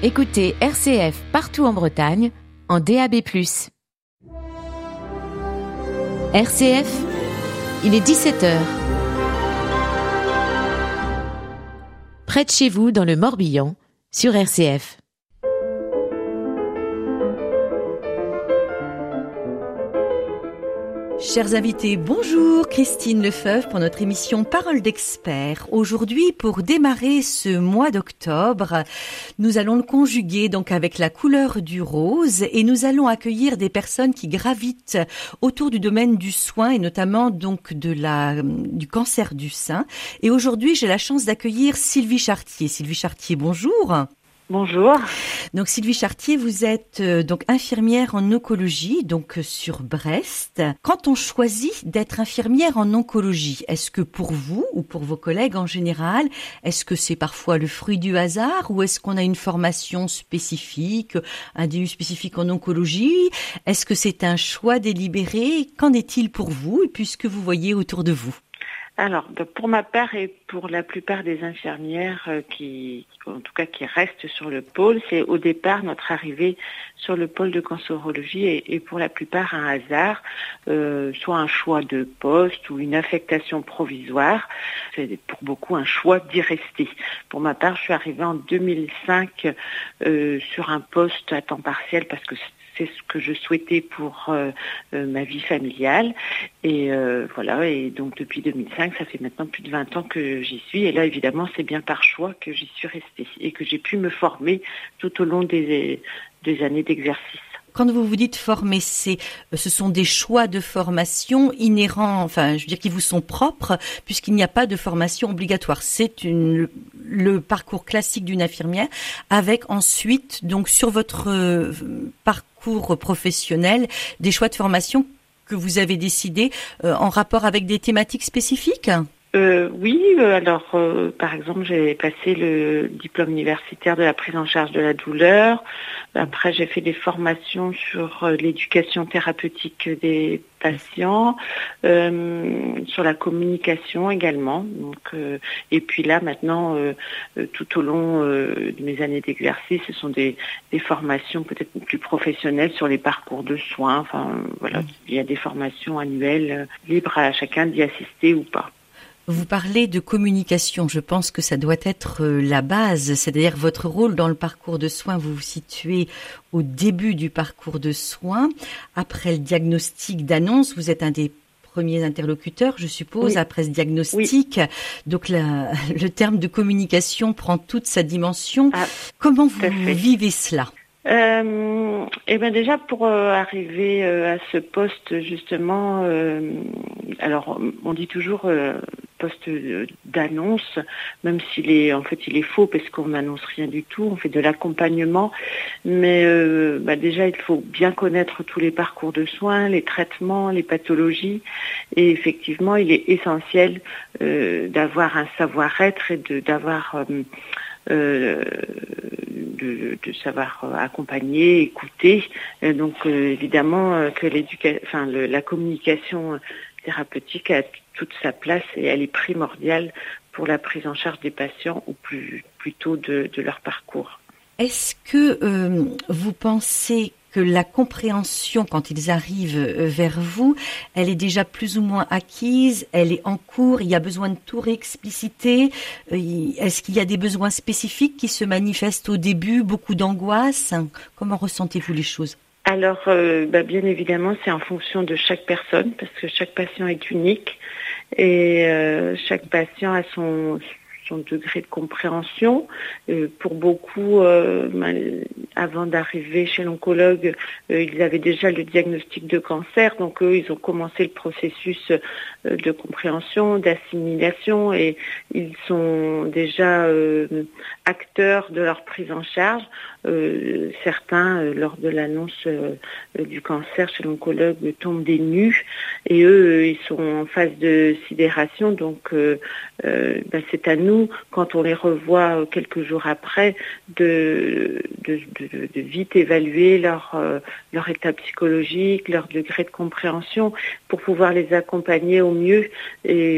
Écoutez RCF partout en Bretagne, en DAB+. RCF, il est 17h. Près de chez vous, dans le Morbihan, sur RCF. Chers invités, bonjour, Christine Lefebvre pour notre émission Parole d'experts. Aujourd'hui, pour démarrer ce mois d'octobre, nous allons le conjuguer donc avec la couleur du rose et nous allons accueillir des personnes qui gravitent autour du domaine du soin et notamment donc du cancer du sein. Et aujourd'hui, j'ai la chance d'accueillir Sylvie Chartier. Sylvie Chartier, bonjour. Bonjour. Donc Sylvie Chartier, vous êtes donc infirmière en oncologie, donc sur Brest. Quand on choisit d'être infirmière en oncologie, est-ce que pour vous ou pour vos collègues en général, est-ce que c'est parfois le fruit du hasard ou est-ce qu'on a une formation spécifique, un DU spécifique en oncologie? Est-ce que c'est un choix délibéré? Qu'en est-il pour vous et puis ce que vous voyez autour de vous? Alors, pour ma part et pour la plupart des infirmières qui restent sur le pôle, c'est au départ notre arrivée sur le pôle de cancérologie et pour la plupart un hasard, soit un choix de poste ou une affectation provisoire. C'est pour beaucoup un choix d'y rester. Pour ma part, je suis arrivée en 2005 sur un poste à temps partiel parce que c'est ce que je souhaitais pour ma vie familiale. Et voilà, et donc depuis 2005, ça fait maintenant plus de 20 ans que j'y suis. Et là, évidemment, c'est bien par choix que j'y suis restée et que j'ai pu me former tout au long des années d'exercice. Quand vous vous dites former, ce sont des choix de formation inhérents, qui vous sont propres, puisqu'il n'y a pas de formation obligatoire. C'est le parcours classique d'une infirmière, avec ensuite, donc sur votre parcours professionnel, des choix de formation que vous avez décidés en rapport avec des thématiques spécifiques ? Par exemple, j'ai passé le diplôme universitaire de la prise en charge de la douleur. Après, j'ai fait des formations sur l'éducation thérapeutique des patients, sur la communication également. Et puis là, maintenant, tout au long de mes années d'exercice, ce sont des formations peut-être plus professionnelles sur les parcours de soins. Il y a des formations annuelles libres à chacun d'y assister ou pas. Vous parlez de communication, je pense que ça doit être la base, c'est-à-dire votre rôle dans le parcours de soins, vous vous situez au début du parcours de soins, après le diagnostic d'annonce, vous êtes un des premiers interlocuteurs, je suppose, oui. Après ce diagnostic, oui. Donc le terme de communication prend toute sa dimension. Comment vous vivez cela ? Déjà pour arriver à ce poste justement, alors on dit toujours poste d'annonce, même s'il est il est faux parce qu'on n'annonce rien du tout, on fait de l'accompagnement, mais déjà il faut bien connaître tous les parcours de soins, les traitements, les pathologies, et effectivement il est essentiel d'avoir un savoir-être et d'avoir de savoir accompagner, écouter. Donc évidemment que la communication thérapeutique a toute sa place et elle est primordiale pour la prise en charge des patients ou plutôt de leur parcours. Est-ce que vous pensez que la compréhension, quand ils arrivent vers vous, elle est déjà plus ou moins acquise, elle est en cours, il y a besoin de tout réexpliciter? Est-ce qu'il y a des besoins spécifiques qui se manifestent au début, beaucoup d'angoisse? Comment ressentez-vous les choses? Alors, bien évidemment, c'est en fonction de chaque personne, parce que chaque patient est unique et chaque patient a son degré de compréhension. Pour beaucoup, avant d'arriver chez l'oncologue, ils avaient déjà le diagnostic de cancer, donc eux, ils ont commencé le processus de compréhension, d'assimilation, et ils sont déjà acteurs de leur prise en charge. Certains, lors de l'annonce du cancer chez l'oncologue, tombent des nues, et eux, ils sont en phase de sidération, donc c'est à nous, quand on les revoit quelques jours après, de vite évaluer leur état psychologique, leur degré de compréhension, pour pouvoir les accompagner au mieux et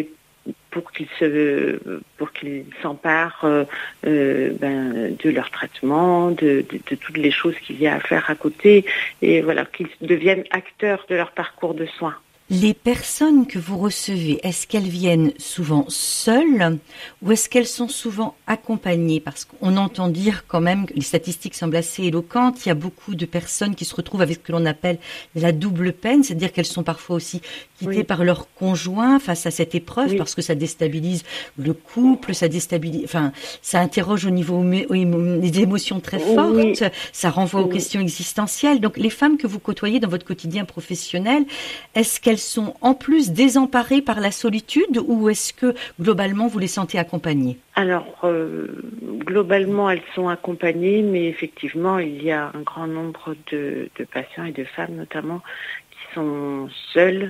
pour qu'ils s'emparent de leur traitement, de toutes les choses qu'il y a à faire à côté, et voilà, qu'ils deviennent acteurs de leur parcours de soins. Les personnes que vous recevez, est-ce qu'elles viennent souvent seules ou est-ce qu'elles sont souvent accompagnées? Parce qu'on entend dire quand même, les statistiques semblent assez éloquentes, il y a beaucoup de personnes qui se retrouvent avec ce que l'on appelle la double peine, c'est-à-dire qu'elles sont parfois aussi quittées par leur conjoint face à cette épreuve, parce que ça déstabilise le couple, ça interroge au niveau des émotions très fortes, ça renvoie aux questions existentielles. Donc les femmes que vous côtoyez dans votre quotidien professionnel, est-ce qu'elles sont en plus désemparées par la solitude ou est-ce que globalement vous les sentez accompagnées? Alors globalement elles sont accompagnées, mais effectivement il y a un grand nombre de patients et de femmes notamment qui sont seules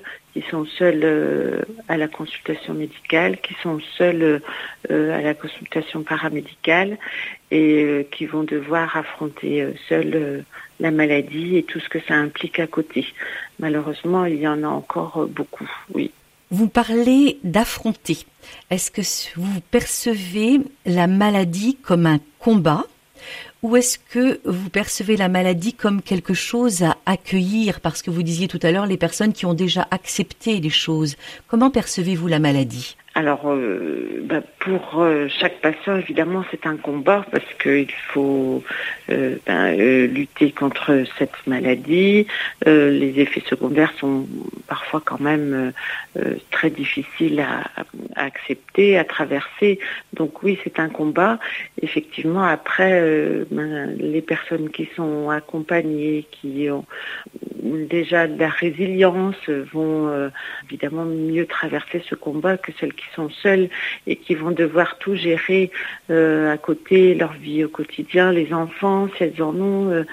à la consultation médicale, qui sont seules à la consultation paramédicale et qui vont devoir affronter seules la maladie et tout ce que ça implique à côté. Malheureusement, il y en a encore beaucoup, oui. Vous parlez d'affronter. Est-ce que vous percevez la maladie comme un combat ou est-ce que vous percevez la maladie comme quelque chose à accueillir? Parce que vous disiez tout à l'heure les personnes qui ont déjà accepté les choses. Comment percevez-vous la maladie? Alors, pour chaque patient, évidemment, c'est un combat parce qu'il faut lutter contre cette maladie. Les effets secondaires sont parfois quand même très difficiles à accepter, à traverser. Donc oui, c'est un combat. Effectivement, après, les personnes qui sont accompagnées, qui ont déjà de la résilience, vont évidemment mieux traverser ce combat que celles qui sont seules et qui vont devoir tout gérer à côté, leur vie au quotidien, les enfants, si elles en ont,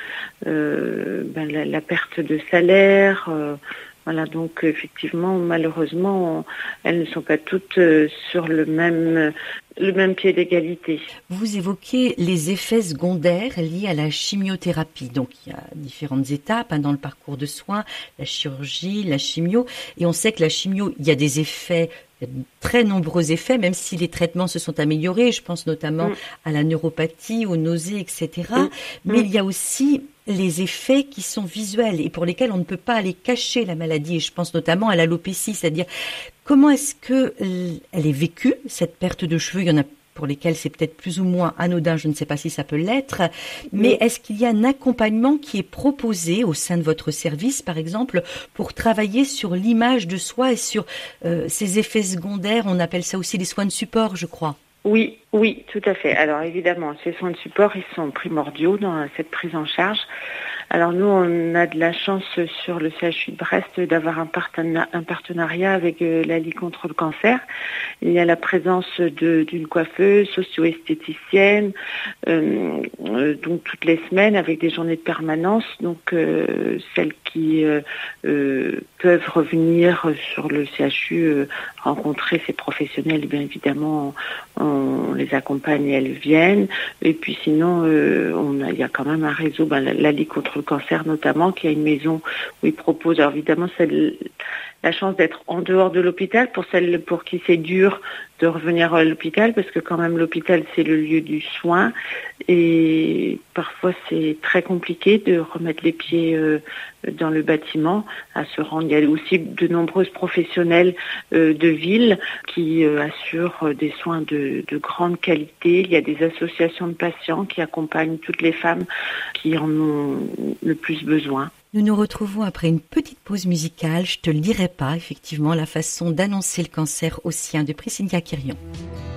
la perte de salaire. Voilà, donc effectivement, malheureusement, elles ne sont pas toutes sur le même pied d'égalité. Vous évoquez les effets secondaires liés à la chimiothérapie. Donc, il y a différentes étapes dans le parcours de soins, la chirurgie, la chimio. Et on sait que la chimio, il y a des effets, de très nombreux effets, même si les traitements se sont améliorés. Je pense notamment à la neuropathie, aux nausées, etc. Mais il y a aussi les effets qui sont visuels et pour lesquels on ne peut pas aller cacher la maladie. Et je pense notamment à l'alopécie, c'est-à-dire comment est-ce que elle est vécue, cette perte de cheveux? Il y en a pour lesquels c'est peut-être plus ou moins anodin, je ne sais pas si ça peut l'être, mais est-ce qu'il y a un accompagnement qui est proposé au sein de votre service, par exemple, pour travailler sur l'image de soi et sur ces effets secondaires? On appelle ça aussi les soins de support, je crois. Oui, tout à fait. Alors évidemment, ces soins de support, ils sont primordiaux dans cette prise en charge. Alors nous, on a de la chance sur le CHU de Brest d'avoir un partenariat avec la Ligue contre le cancer. Il y a la présence d'une coiffeuse, socio-esthéticienne, donc toutes les semaines avec des journées de permanence. Donc celles qui peuvent revenir sur le CHU, rencontrer ces professionnels, bien évidemment, on les accompagne et elles viennent. Et puis sinon, il y a quand même un réseau, la Ligue contre le cancer notamment, qui a une maison où ils proposent, alors évidemment, c'est la chance d'être en dehors de l'hôpital, pour celles pour qui c'est dur de revenir à l'hôpital, parce que quand même l'hôpital c'est le lieu du soin et parfois c'est très compliqué de remettre les pieds dans le bâtiment, à se rendre. Il y a aussi de nombreuses professionnels de ville qui assurent des soins de grande qualité. Il y a des associations de patients qui accompagnent toutes les femmes qui en ont le plus besoin. Nous nous retrouvons après une petite pause musicale. Je te le dirai pas, effectivement, la façon d'annoncer le cancer au sien de Priscilla Quirion.